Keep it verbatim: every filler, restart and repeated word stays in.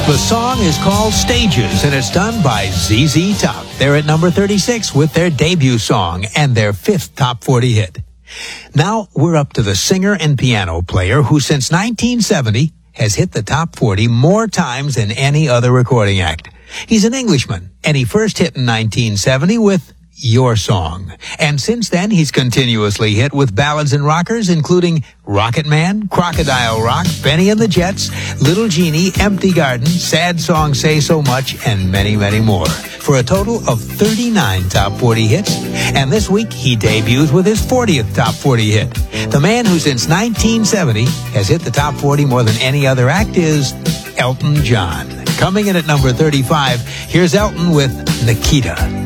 The song is called Stages, and it's done by Z Z Top. They're at number thirty-six with their debut song and their fifth top forty hit. Now we're up to the singer and piano player who since nineteen seventy has hit the top forty more times than any other recording act. He's an Englishman, and he first hit in nineteen seventy with Your Song. And since then, he's continuously hit with ballads and rockers, including Rocket Man, Crocodile Rock, Benny and the Jets, Little Genie, Empty Garden, Sad Song, Say So Much, and many, many more. For a total of thirty-nine top forty hits. And this week, he debuts with his fortieth top forty hit. The man who since nineteen seventy has hit the top forty more than any other act is Elton John. Coming in at number thirty-five, here's Elton with Nikita.